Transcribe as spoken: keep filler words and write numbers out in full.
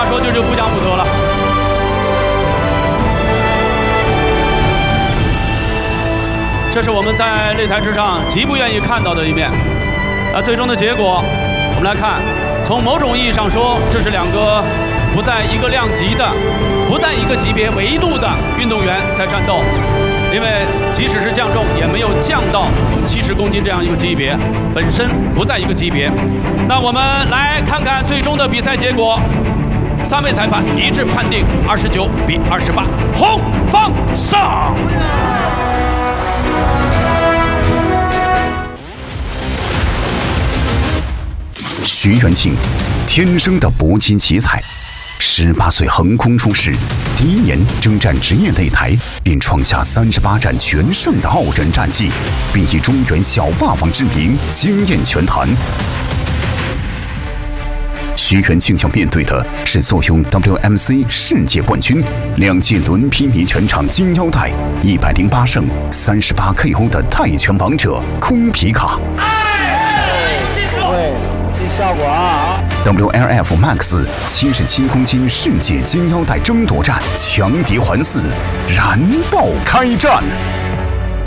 话说就是不讲武德了。这是我们在擂台之上极不愿意看到的一面。啊，最终的结果，我们来看，从某种意义上说，这是两个不在一个量级的、不在一个级别维度的运动员在战斗。因为即使是降重，也没有降到有七十公斤这样一个级别，本身不在一个级别。那我们来看看最终的比赛结果，三位裁判一致判定二十九比二十八，红方上。 徐元庆，天生的搏击奇才。十八岁横空出世，第一年征战职业擂台，便创下三十八战全胜的傲人战绩，并以中原小霸王之名惊艳拳坛。徐元庆要面对的是坐拥 W M C 世界冠军、两届伦披尼拳场金腰带、一百零八胜、三十八 K O 的泰拳王者空皮卡。 对，这效果啊 ！W L F Max 七十七公斤世界金腰带争夺战强敌环伺，燃爆开战！